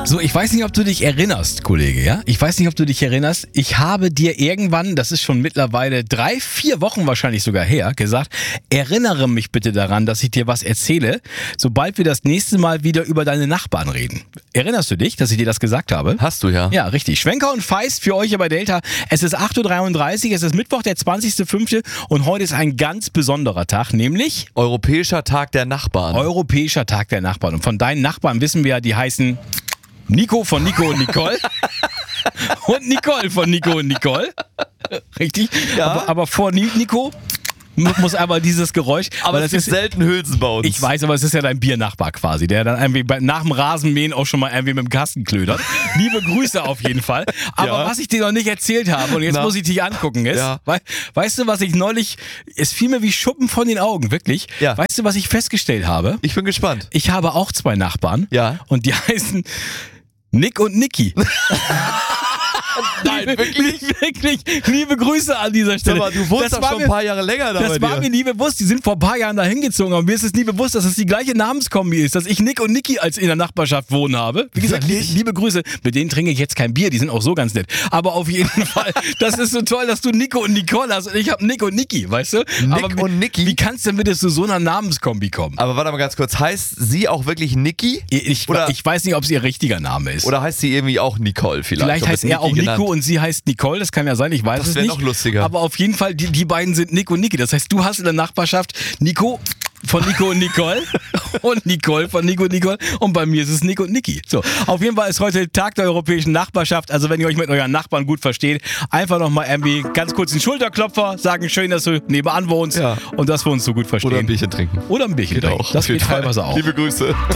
So, ich weiß nicht, ob du dich erinnerst, Kollege, ja? Ich weiß nicht, ob du dich erinnerst. Ich habe dir irgendwann, das ist schon mittlerweile 3-4 Wochen wahrscheinlich sogar her, gesagt, erinnere mich bitte daran, dass ich dir was erzähle, sobald wir das nächste Mal wieder über deine Nachbarn reden. Erinnerst du dich, dass ich dir das gesagt habe? Hast du ja. Ja, richtig. Schwenker und Feist für euch hier bei Delta. Es ist 8.33 Uhr, es ist Mittwoch, der 20.05. und heute ist ein ganz besonderer Tag, nämlich Europäischer Tag der Nachbarn. Europäischer Tag der Nachbarn. Und von deinen Nachbarn wissen wir ja, die heißen Nico von Nico und Nicole und Nicole von Nico und Nicole. Richtig? Ja. Aber vor Nico muss aber dieses Geräusch. Aber das ist selten Hülsen bei uns. Ich weiß, aber es ist ja dein Biernachbar quasi, der dann irgendwie nach dem Rasenmähen auch schon mal irgendwie mit dem Kasten klödert. Liebe Grüße auf jeden Fall. Aber Ja. was ich dir noch nicht erzählt habe und jetzt muss ich dich angucken ist, Ja. weißt du, was ich neulich, es fiel mir wie Schuppen von den Augen, wirklich. Ja. Weißt du, was ich festgestellt habe? Ich bin gespannt. Ich habe auch 2 Nachbarn. Ja. Und die heißen Nick und Niki. Nein, wirklich? Wirklich. Liebe Grüße an dieser Stelle. Sag mal, du wohnst Das doch war schon mir- ein paar Jahre länger da bei Das war dir. mir nie bewusst. Die sind vor ein paar Jahren da hingezogen, aber mir ist es nie bewusst, dass es die gleiche Namenskombi ist, dass ich Nick und Niki als in der Nachbarschaft wohnen habe. Wie gesagt, Wirklich? liebe Grüße. Mit denen trinke ich jetzt kein Bier, die sind auch so ganz nett. Aber auf jeden Fall, das ist so toll, dass du Nico und Nicole hast und ich habe Nick und Niki, weißt du? Nick aber und Niki? Wie kannst du denn bitte zu so einer Namenskombi kommen? Aber warte mal ganz kurz, heißt sie auch wirklich Niki? Ich weiß nicht, ob es ihr richtiger Name ist. Oder heißt sie irgendwie auch Nicole vielleicht? Vielleicht Und heißt wird er auch Niki Nico genannt? und sie heißt Nicole, das kann ja sein, ich weiß Das es wär nicht. noch lustiger. Aber auf jeden Fall, die beiden sind Nick und Niki. Das heißt, du hast in der Nachbarschaft Nico von Nico und Nicole und Nicole von Nico und Nicole und bei mir ist es Nick und Niki. So, auf jeden Fall ist heute Tag der europäischen Nachbarschaft. Also wenn ihr euch mit euren Nachbarn gut versteht, einfach nochmal irgendwie ganz kurz einen Schulterklopfer, sagen schön, dass du nebenan wohnst Ja. und dass wir uns so gut verstehen. Oder ein Bierchen trinken. Oder ein Bierchen Geht trinken. auch. Das Auf jeden geht Fall. teilweise auch. Liebe Grüße.